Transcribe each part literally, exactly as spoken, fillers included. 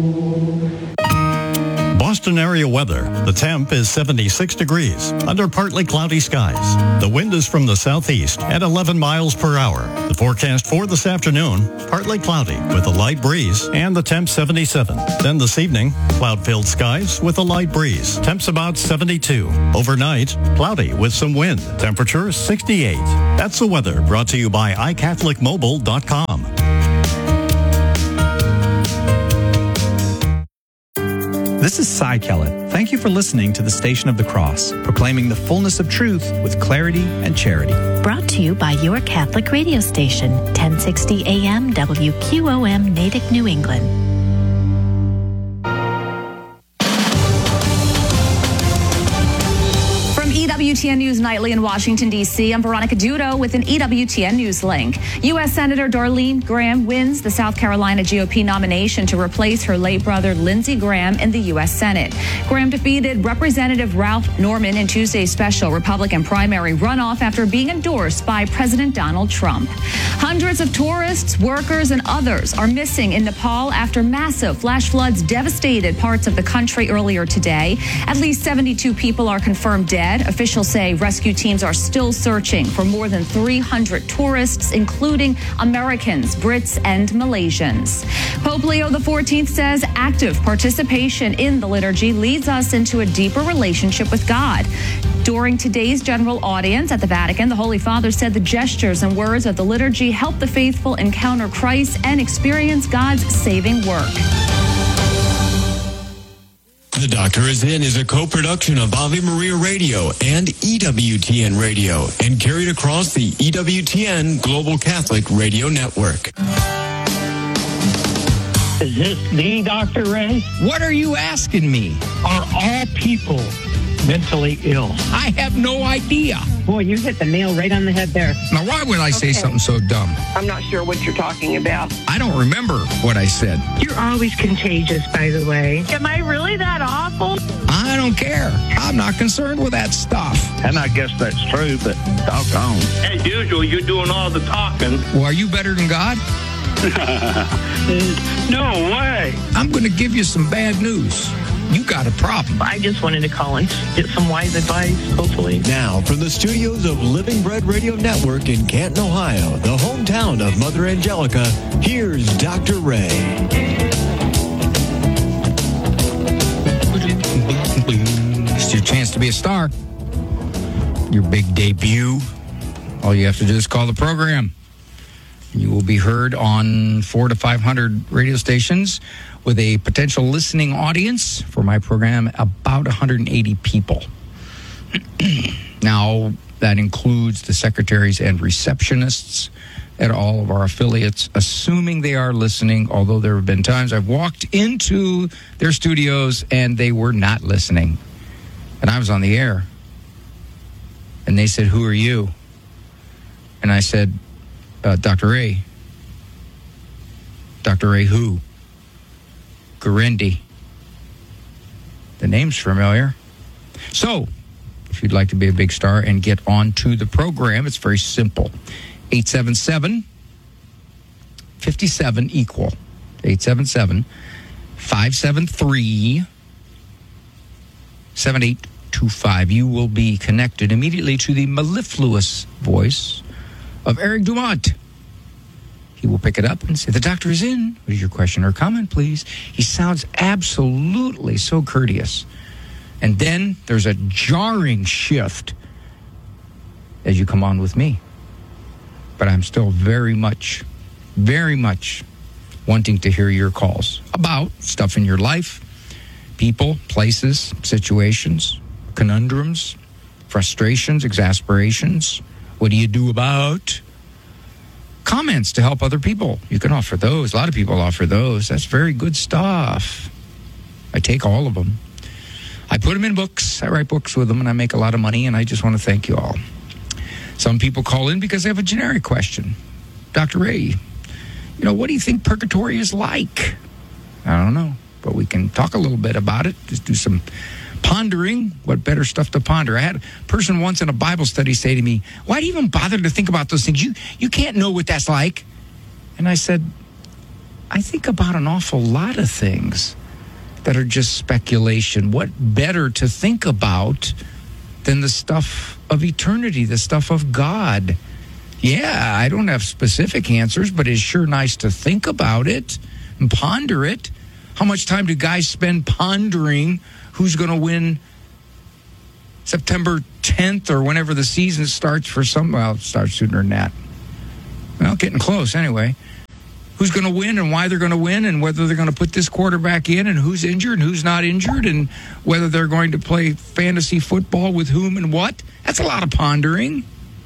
Boston area weather. The temp is seventy-six degrees under partly cloudy skies. The wind is from the southeast at eleven miles per hour. The forecast for this afternoon, partly cloudy with a light breeze and the temp seventy-seven. Then this evening, cloud-filled skies with a light breeze. Temps about seventy-two. Overnight, cloudy with some wind. Temperature sixty-eight. That's the weather brought to you by i catholic mobile dot com. This is Cy Kellett. Thank you for listening to the Station of the Cross, proclaiming the fullness of truth with clarity and charity. Brought to you by your Catholic radio station, ten sixty A M W Q O M Natick, New England. E W T N News Nightly in Washington, D C I'm Veronica Dudo with an E W T N News link. U S Senator Darlene Graham wins the South Carolina G O P nomination to replace her late brother Lindsey Graham in the U S Senate. Graham defeated Representative Ralph Norman in Tuesday's special Republican primary runoff after being endorsed by President Donald Trump. Hundreds of tourists, workers, and others are missing in Nepal after massive flash floods devastated parts of the country earlier today. At least seventy-two people are confirmed dead. Officials say rescue teams are still searching for more than three hundred tourists, including Americans, Brits, and Malaysians. Pope Leo the fourteenth says active participation in the liturgy leads us into a deeper relationship with God. During today's general audience at the Vatican, the Holy Father said the gestures and words of the liturgy help the faithful encounter Christ and experience God's saving work. The Doctor Is In is a co-production of Ave Maria Radio and E W T N Radio and carried across the E W T N Global Catholic Radio Network. Is this the Doctor Ray? What are you asking me? Are all people mentally ill? I have no idea. Boy, you hit the nail right on the head there. Now, why would I okay. say something so dumb? I'm not sure what you're talking about. I don't remember what I said. You're always contagious, by the way. Am I really that awful? I don't care. I'm not concerned with that stuff. And I guess that's true, but doggone. As usual, you're doing all the talking. Well, are you better than God? No way. I'm going to give you some bad news. You got a problem. I just wanted to call and get some wise advice, hopefully. Now, from the studios of Living Bread Radio Network in Canton, Ohio, the hometown of Mother Angelica, here's Doctor Ray. It's your chance to be a star. Your big debut. All you have to do is call the program. You will be heard on four to five hundred radio stations with a potential listening audience for my program, about one hundred eighty people. Now, that includes the secretaries and receptionists at all of our affiliates, assuming they are listening, although there have been times I've walked into their studios and they were not listening. And I was on the air. And they said, "Who are you?" And I said, Uh, Doctor Ray. Doctor Ray who? Guarendi. The name's familiar. So, if you'd like to be a big star and get onto the program, it's very simple. eight seven seven, five seven, equal. eight seven seven, five seven three, seven eight two five. You will be connected immediately to the mellifluous voice of Eric Dumont. He will pick it up and say, "The doctor is in. What is your question or comment, please?" He sounds absolutely so courteous. And then there's a jarring shift as you come on with me. But I'm still very much, very much wanting to hear your calls about stuff in your life, people, places, situations, conundrums, frustrations, exasperations. What do you do about comments to help other people? You can offer those. A lot of people offer those. That's very good stuff. I take all of them. I put them in books. I write books with them, and I make a lot of money, and I just want to thank you all. Some people call in because they have a generic question. Doctor Ray, you know, what do you think purgatory is like? I don't know, but we can talk a little bit about it. Just do some pondering. What better stuff to ponder? I had a person once in a Bible study say to me, "Why do you even bother to think about those things? You you can't know what that's like." And I said, I think about an awful lot of things that are just speculation. What better to think about than the stuff of eternity, the stuff of God? Yeah, I don't have specific answers, but it's sure nice to think about it and ponder it. How much time do guys spend pondering who's going to win September tenth or whenever the season starts for some? Well, it starts sooner than that. Well, getting close anyway. Who's going to win and why they're going to win and whether they're going to put this quarterback in and who's injured and who's not injured and whether they're going to play fantasy football with whom and what. That's a lot of pondering.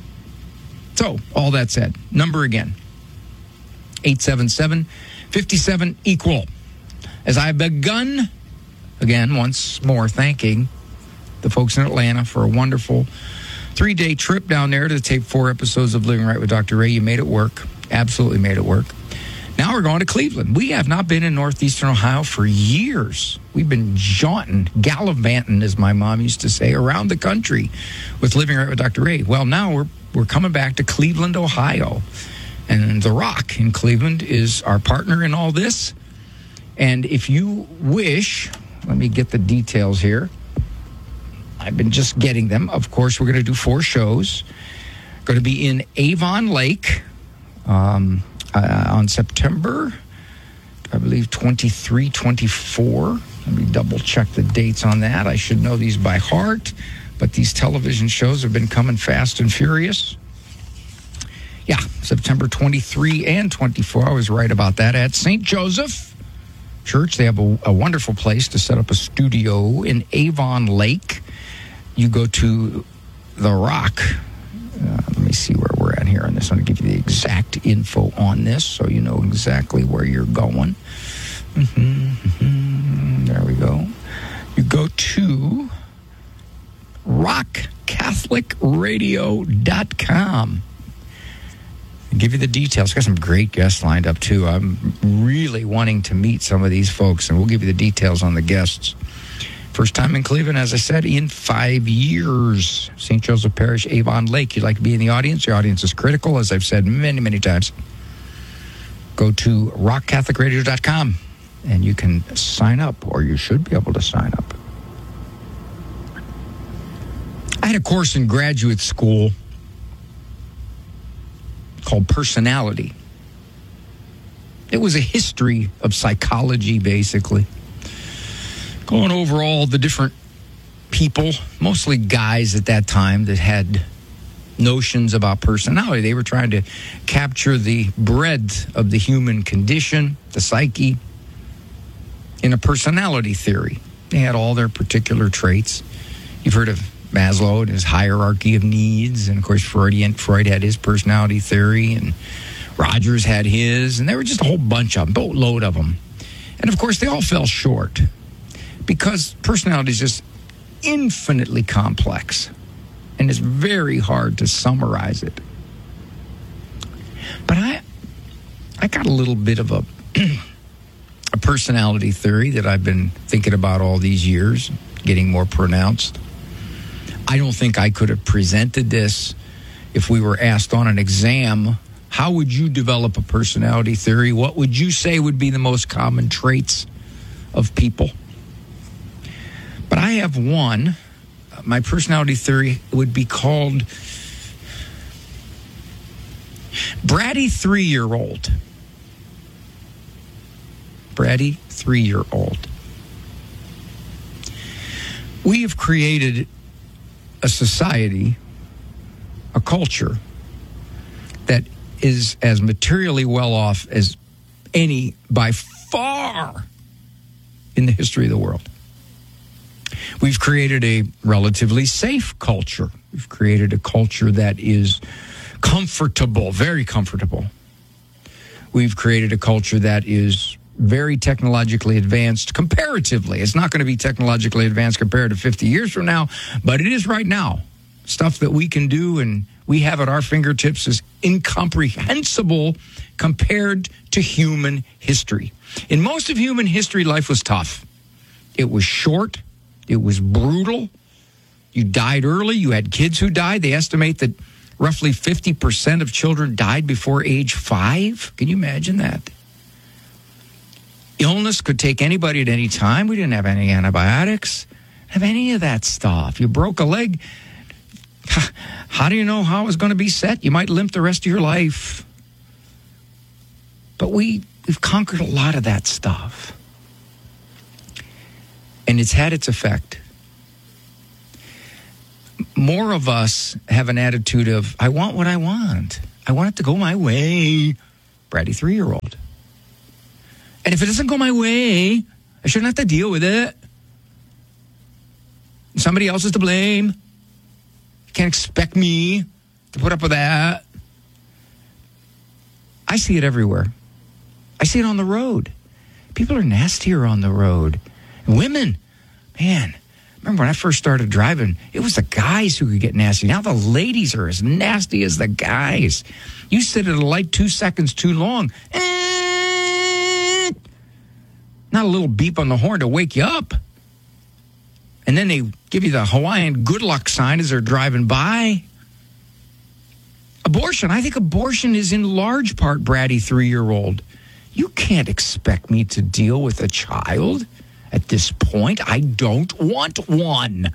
So, all that said, number again, eight seven seven, five seven, equal. As I've begun, again, once more, thanking the folks in Atlanta for a wonderful three-day trip down there to tape four episodes of Living Right with Doctor Ray. You made it work. Absolutely made it work. Now we're going to Cleveland. We have not been in northeastern Ohio for years. We've been jaunting, gallivanting, as my mom used to say, around the country with Living Right with Doctor Ray. Well, now we're we're coming back to Cleveland, Ohio. And The Rock in Cleveland is our partner in all this. And if you wish, let me get the details here. I've been just getting them. Of course, we're going to do four shows. Going to be in Avon Lake um, uh, on September, I believe, twenty-three, twenty-four. Let me double check the dates on that. I should know these by heart, but these television shows have been coming fast and furious. Yeah, September twenty-three and twenty-four. I was right about that at Saint Joseph Church. They have a, a wonderful place to set up a studio in Avon Lake. You go to The Rock. Uh, let me see where we're at here on this. I'm going to give you the exact info on this so you know exactly where you're going. Mm-hmm, mm-hmm. There we go. You go to rock catholic radio dot com. I'll give you the details. Got some great guests lined up, too. I'm really wanting to meet some of these folks, and we'll give you the details on the guests. First time in Cleveland, as I said, in five years. Saint Joseph Parish, Avon Lake. You'd like to be in the audience? Your audience is critical, as I've said many, many times. Go to rock catholic radio dot com, and you can sign up, or you should be able to sign up. I had a course in graduate school called Personality. It was a history of psychology, basically. Going over all the different people, mostly guys at that time, that had notions about personality. They were trying to capture the breadth of the human condition, the psyche, in a personality theory. They had all their particular traits. You've heard of Maslow and his hierarchy of needs, and of course Freudian, Freud had his personality theory, and Rogers had his, and there were just a whole bunch of them, boatload of them. And of course they all fell short, because personality is just infinitely complex, and it's very hard to summarize it. But I I got a little bit of a, a personality theory that I've been thinking about all these years, getting more pronounced. I don't think I could have presented this if we were asked on an exam, how would you develop a personality theory? What would you say would be the most common traits of people? But I have one. My personality theory would be called bratty three-year-old. Bratty three-year-old. We have created a society, a culture, that is as materially well off as any by far in the history of the world. We've created a relatively safe culture. We've created a culture that is comfortable, very comfortable. We've created a culture that is very technologically advanced comparatively. It's not going to be technologically advanced compared to fifty years from now, but it is right now. Stuff that we can do and we have at our fingertips is incomprehensible compared to human history. In most of human history, life was tough. It was short. It was brutal. You died early. You had kids who died. They estimate that roughly fifty percent of children died before age five. Can you imagine that? Illness could take anybody at any time. We didn't have any antibiotics, have any of that stuff. You broke a leg. How do you know how it's going to be set? You might limp the rest of your life. But we, we've conquered a lot of that stuff. And it's had its effect. More of us have an attitude of, I want what I want. I want it to go my way. Bratty three-year-old. And if it doesn't go my way, I shouldn't have to deal with it. Somebody else is to blame. You can't expect me to put up with that. I see it everywhere. I see it on the road. People are nastier on the road. And women, man, remember when I first started driving, it was the guys who could get nasty. Now the ladies are as nasty as the guys. You sit at a light two seconds too long. Eh, not a little beep on the horn to wake you up. And then they give you the Hawaiian good luck sign as they're driving by. Abortion. I think abortion is in large part bratty three-year-old. You can't expect me to deal with a child at this point. I don't want one.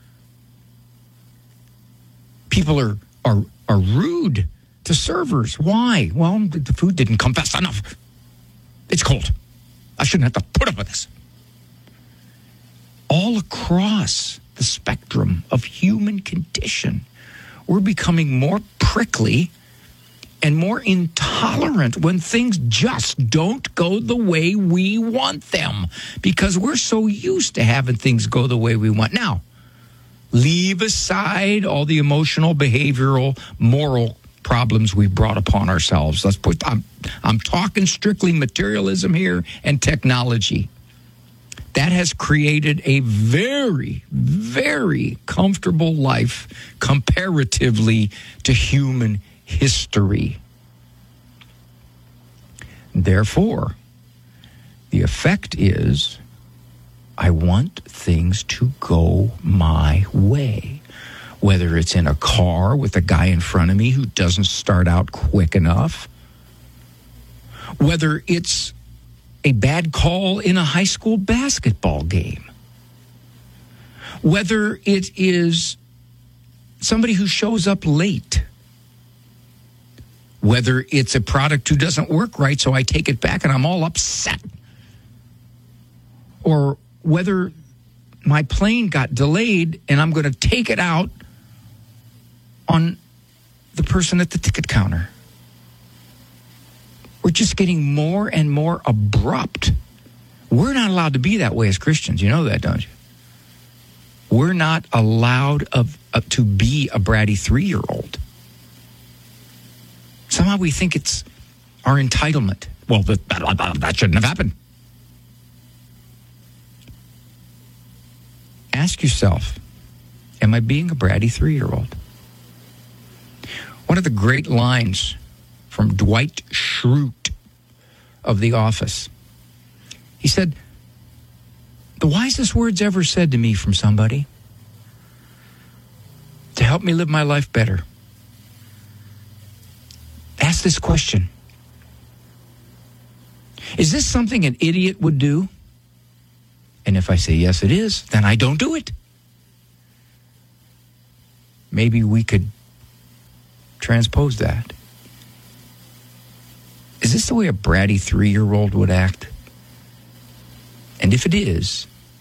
People are are are rude to servers. Why? Well, the food didn't come fast enough. It's cold. I shouldn't have to put up with this. All across the spectrum of human condition, we're becoming more prickly and more intolerant when things just don't go the way we want them, because we're so used to having things go the way we want. Now, leave aside all the emotional, behavioral, moral problems we brought upon ourselves. Let's put, I'm, I'm talking strictly materialism here and technology. That has created a very, very comfortable life comparatively to human history. Therefore, the effect is, I want things to go my way. Whether it's in a car with a guy in front of me who doesn't start out quick enough, whether it's a bad call in a high school basketball game, whether it is somebody who shows up late, whether it's a product who doesn't work right, so I take it back and I'm all upset, or whether my plane got delayed and I'm going to take it out on the person at the ticket counter. We're just getting more and more abrupt. We're not allowed to be that way as Christians. You know that, don't you? We're not allowed of, uh, to be a bratty three-year-old. Somehow we think it's our entitlement. Well, that, that, that shouldn't have happened. Ask yourself, am I being a bratty three-year-old? One of the great lines from Dwight Schrute of The Office. He said, the wisest words ever said to me from somebody to help me live my life better. Ask this question. Is this something an idiot would do? And if I say yes, it is, then I don't do it. Maybe we could transpose that. Is this the way a bratty three-year-old would act? And if it is,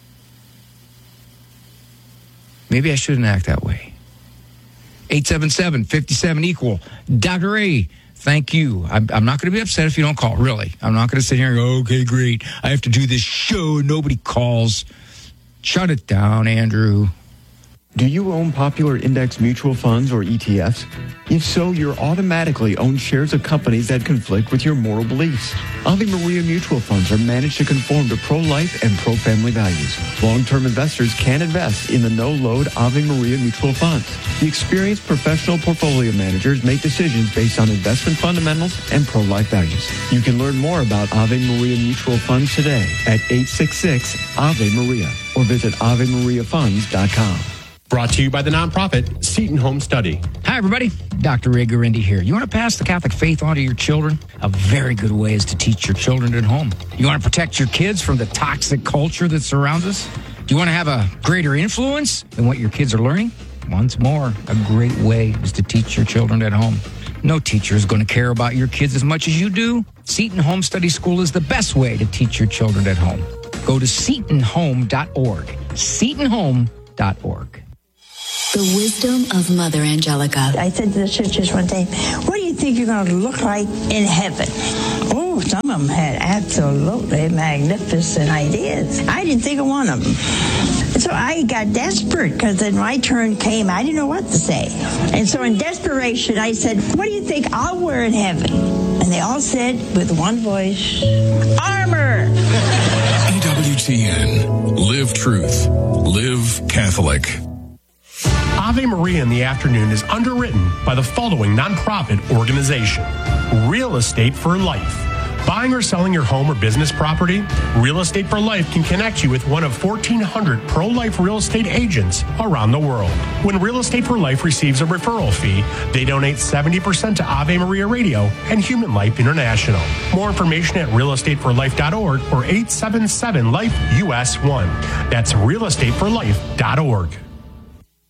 maybe I shouldn't act that way. eight seven seven, five seven, equal. Doctor Ray, thank you. I'm, I'm not going to be upset if you don't call, really. I'm not going to sit here and go, okay, great. I have to do this show and nobody calls. Shut it down, Andrew. Do you own popular index mutual funds or E T Fs? If so, you're automatically own shares of companies that conflict with your moral beliefs. Ave Maria mutual funds are managed to conform to pro-life and pro-family values. Long-term investors can invest in the no-load Ave Maria mutual funds. The experienced professional portfolio managers make decisions based on investment fundamentals and pro-life values. You can learn more about Ave Maria mutual funds today at eight six six, A V E, Maria or visit ave maria funds dot com. Brought to you by the nonprofit Seton Home Study. Hi, everybody. Doctor Ray Gurendi here. You want to pass the Catholic faith on to your children? A very good way is to teach your children at home. You want to protect your kids from the toxic culture that surrounds us? Do you want to have a greater influence than what your kids are learning? Once more, a great way is to teach your children at home. No teacher is going to care about your kids as much as you do. Seton Home Study School is the best way to teach your children at home. Go to seton home dot org. seton home dot org. The wisdom of Mother Angelica. I said to the sisters one day, what do you think you're going to look like in heaven? Oh, some of them had absolutely magnificent ideas. I didn't think of one of them. So I got desperate because then my turn came. I didn't know what to say. And so in desperation, I said, what do you think I'll wear in heaven? And they all said with one voice, armor. E W T N. Live truth. Live Catholic. Ave Maria in the Afternoon is underwritten by the following nonprofit organization: Real Estate for Life. Buying or selling your home or business property? Real Estate for Life can connect you with one of fourteen hundred pro-life real estate agents around the world. When Real Estate for Life receives a referral fee, they donate seventy percent to Ave Maria Radio and Human Life International. More information at real estate for life dot org or eight seven seven life U S one. That's real estate for life dot org.